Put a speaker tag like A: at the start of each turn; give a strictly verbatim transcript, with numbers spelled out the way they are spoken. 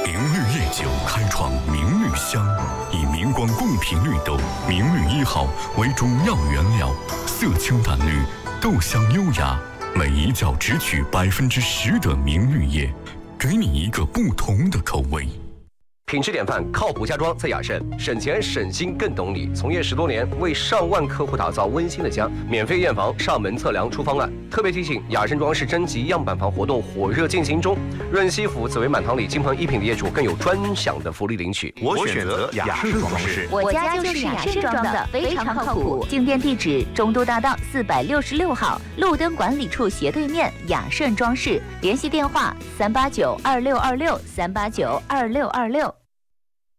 A: 明绿夜酒开创明绿香，以明光贡品绿豆明绿一号为主要原料，色清淡绿，豆香优雅，每一角只取百分之十的明绿叶，给你一个不同的口味。
B: 品质典范，靠谱家装在雅盛，省钱省心更懂你。从业十多年，为上万客户打造温馨的家，免费验房、上门测量、出方案。特别提醒，雅盛装饰征集样板房活动火热进行中，润西府紫薇满堂里金鹏一品的业主更有专享的福利领取。
C: 我选择雅盛装饰，
D: 我家就是雅盛装的，非常靠谱。进店地址：中都大道四百六十六号，路灯管理处斜对面，雅盛装饰。联系电话：三八九二六二六三八九二六二六。